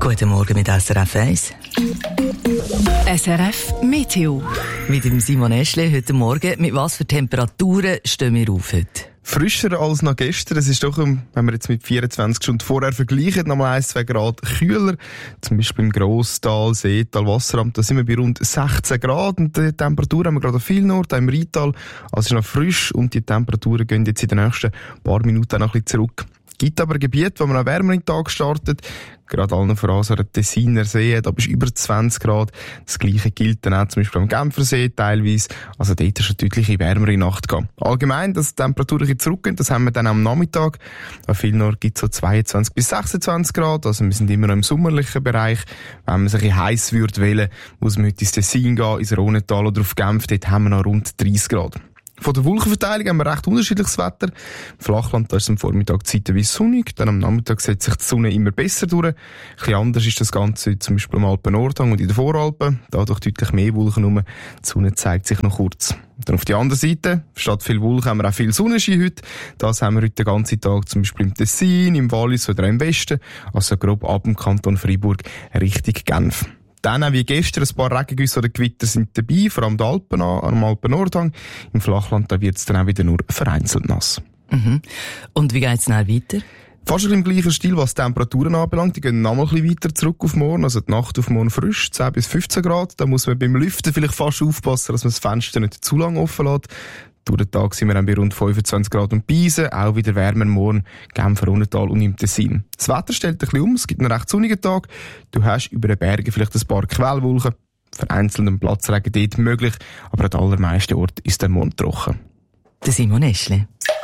Guten Morgen mit SRF 1. SRF Meteo. Mit dem Simon Eschle heute Morgen. Mit was für Temperaturen stehen wir auf heute? Frischer als noch gestern. Es ist doch, wenn wir jetzt mit 24 Stunden vorher vergleichen, nochmal 1-2 Grad kühler. Zum Beispiel im Grosstal, Seetal, Wasseramt, da sind wir bei rund 16 Grad. Und die Temperatur haben wir gerade an vielen Orten, auch im Rheintal. Also es ist noch frisch und die Temperaturen gehen jetzt in den nächsten paar Minuten auch noch ein bisschen zurück. Es gibt aber Gebiete, wo man auch wärmer in den Tag startet. Gerade allen voran so der Tessiner See, da bist du über 20 Grad. Das Gleiche gilt dann auch zum Beispiel am Genfersee teilweise. Also dort ist eine deutliche wärmere Nacht gegangen. Allgemein, dass die Temperaturen zurückgehen, das haben wir dann am Nachmittag. An vielen Orten gibt es so 22 bis 26 Grad. Also wir sind immer noch im sommerlichen Bereich. Wenn man sich ein bisschen heiss würde wählen, muss man heute ins Tessin gehen, ins Rhônetal oder auf Genf. Dort haben wir noch rund 30 Grad. Von der Wolkenverteilung haben wir recht unterschiedliches Wetter. Im Flachland da ist es am Vormittag zeitweise sonnig, dann am Nachmittag setzt sich die Sonne immer besser durch. Ein bisschen anders ist das Ganze zum Beispiel am Alpen-Nordhang und in den Voralpen. Da doch deutlich mehr Wolken rum. Die Sonne zeigt sich noch kurz. Dann auf die andere Seite, statt viel Wolken haben wir auch viel Sonnenschein heute. Das haben wir heute den ganzen Tag zum Beispiel im Tessin, im Wallis oder im Westen. Also grob ab dem Kanton Freiburg Richtung Genf. Dann auch wie gestern ein paar Regengüsse oder Gewitter sind dabei, vor allem am Alpen-Nordhang. Im Flachland wird es dann auch wieder nur vereinzelt nass. Mhm. Und wie geht es dann weiter? Fast im gleichen Stil, was die Temperaturen anbelangt. Die gehen noch mal ein bisschen weiter zurück auf morgen. Also die Nacht auf morgen frisch, 10 bis 15 Grad. Da muss man beim Lüften vielleicht fast aufpassen, dass man das Fenster nicht zu lange offen lässt. Durch den Tag sind wir dann bei rund 25 Grad und Pisen, auch wieder wärmer morgen, Genfer, Rhônetal und im Tessin. Das Wetter stellt ein bisschen um, es gibt einen recht sonnigen Tag. Du hast über den Bergen vielleicht ein paar Quellwolken, vereinzelten Platzregen dort möglich, aber an den allermeisten Orten ist der Mond trocken. Der Simon Eschle.